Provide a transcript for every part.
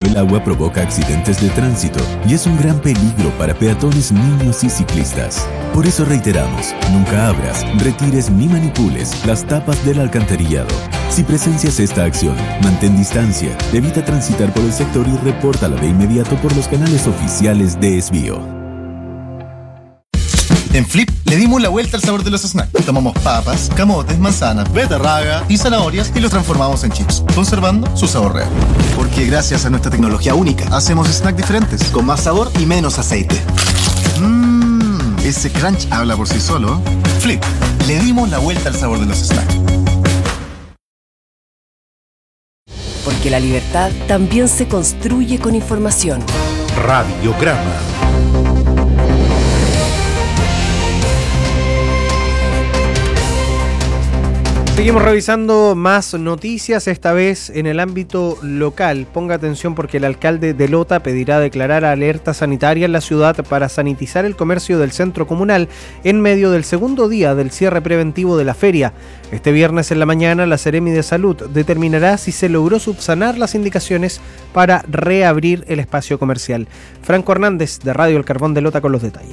el agua provoca accidentes de tránsito y es un gran peligro para peatones, niños y ciclistas. Por eso reiteramos, nunca abras, retires ni manipules las tapas del alcantarillado. Si presencias esta acción, mantén distancia, evita transitar por el sector y repórtala de inmediato por los canales oficiales de Esbio. En Flip le dimos la vuelta al sabor de los snacks. Tomamos papas, camotes, manzanas, beterraga y zanahorias y los transformamos en chips, conservando su sabor real. Porque gracias a nuestra tecnología única, hacemos snacks diferentes, con más sabor y menos aceite. Ese crunch habla por sí solo. Flip, le dimos la vuelta al sabor de los snacks. Porque la libertad también se construye con información. Radiograma. Seguimos revisando más noticias, esta vez en el ámbito local. Ponga atención porque el alcalde de Lota pedirá declarar alerta sanitaria en la ciudad para sanitizar el comercio del centro comunal en medio del segundo día del cierre preventivo de la feria. Este viernes en la mañana la Seremi de Salud determinará si se logró subsanar las indicaciones para reabrir el espacio comercial. Franco Hernández de Radio El Carbón de Lota con los detalles.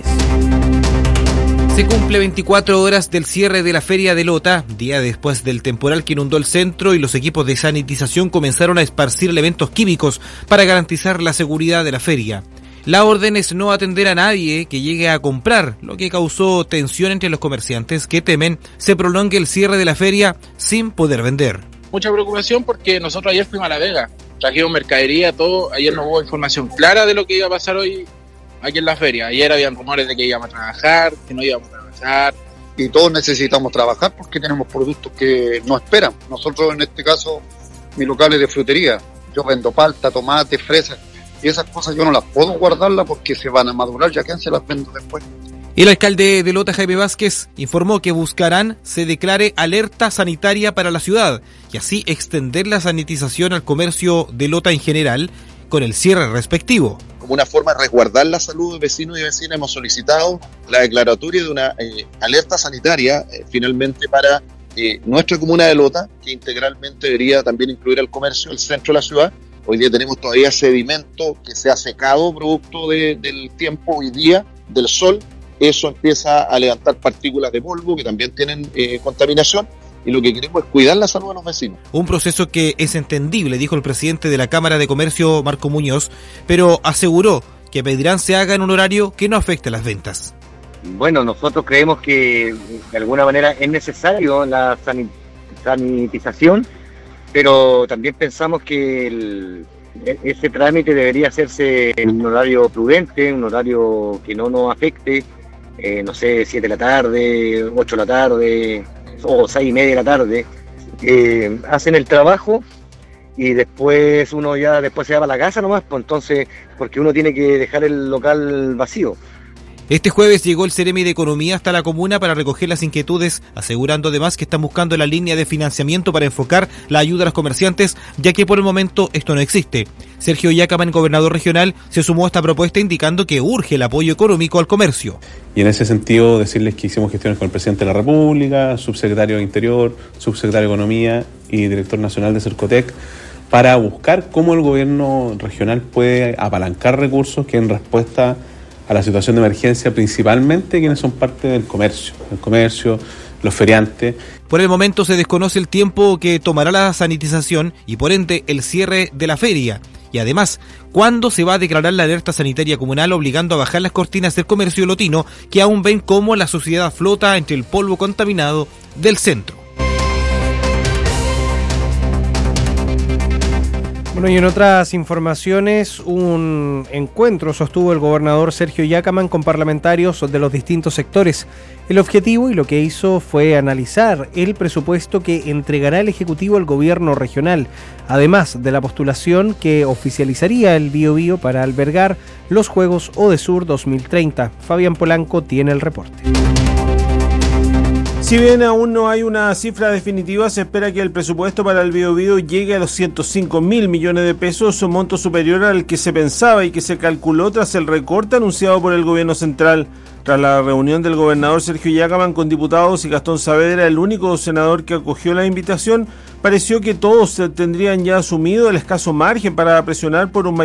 Se cumple 24 horas del cierre de la Feria de Lota, día después del temporal que inundó el centro y los equipos de sanitización comenzaron a esparcir elementos químicos para garantizar la seguridad de la feria. La orden es no atender a nadie que llegue a comprar, lo que causó tensión entre los comerciantes que temen se prolongue el cierre de la feria sin poder vender. Mucha preocupación porque nosotros ayer fuimos a La Vega, trajimos mercadería, todo, ayer no hubo información clara de lo que iba a pasar hoy aquí en la feria. Ayer habían rumores de que íbamos a trabajar, que no íbamos a trabajar. Y todos necesitamos trabajar porque tenemos productos que no esperan. Nosotros en este caso, mi local es de frutería. Yo vendo palta, tomate, fresas. Y esas cosas yo no las puedo guardarlas porque se van a madurar, ya que se las vendo después. El alcalde de Lota, Jaime Vázquez, informó que buscarán se declare alerta sanitaria para la ciudad y así extender la sanitización al comercio de Lota en general con el cierre respectivo. Como una forma de resguardar la salud de vecinos y vecinas, hemos solicitado la declaratoria de una alerta sanitaria finalmente para nuestra comuna de Lota, que integralmente debería también incluir al comercio, el centro de la ciudad. Hoy día tenemos todavía sedimento que se ha secado producto del tiempo hoy día, del sol. Eso empieza a levantar partículas de polvo que también tienen contaminación. Y lo que queremos es cuidar la salud de los vecinos. Un proceso que es entendible, dijo el presidente de la Cámara de Comercio, Marco Muñoz, pero aseguró que pedirán se haga en un horario que no afecte las ventas. Bueno, nosotros creemos que de alguna manera es necesario la sanitización, pero también pensamos que ese trámite debería hacerse en un horario prudente, un horario que no nos afecte, 7 de la tarde, 8 de la tarde... o 6:30 de la tarde, hacen el trabajo y después uno ya después se va a la casa nomás, pues entonces, porque uno tiene que dejar el local vacío. Este jueves llegó el Seremi de Economía hasta la comuna para recoger las inquietudes, asegurando además que están buscando la línea de financiamiento para enfocar la ayuda a los comerciantes, ya que por el momento esto no existe. Sergio Yacaman, gobernador regional, se sumó a esta propuesta indicando que urge el apoyo económico al comercio. Y en ese sentido decirles que hicimos gestiones con el presidente de la República, subsecretario de Interior, subsecretario de Economía y director nacional de Cercotec, para buscar cómo el gobierno regional puede apalancar recursos que en respuesta a la situación de emergencia, principalmente quienes son parte del comercio, los feriantes. Por el momento se desconoce el tiempo que tomará la sanitización y por ende el cierre de la feria. Y además, ¿cuándo se va a declarar la alerta sanitaria comunal obligando a bajar las cortinas del comercio lotino que aún ven cómo la sociedad flota entre el polvo contaminado del centro? Bueno, y en otras informaciones, un encuentro sostuvo el gobernador Sergio Yacaman con parlamentarios de los distintos sectores. El objetivo y lo que hizo fue analizar el presupuesto que entregará el Ejecutivo al gobierno regional, además de la postulación que oficializaría el Biobío para albergar los Juegos Odesur 2030. Fabián Polanco tiene el reporte. Si bien aún no hay una cifra definitiva, se espera que el presupuesto para el Biobío llegue a los 105.000 millones de pesos, un monto superior al que se pensaba y que se calculó tras el recorte anunciado por el gobierno central. Tras la reunión del gobernador Sergio Yacaman con diputados y Gastón Saavedra, el único senador que acogió la invitación, pareció que todos tendrían ya asumido el escaso margen para presionar por un mayor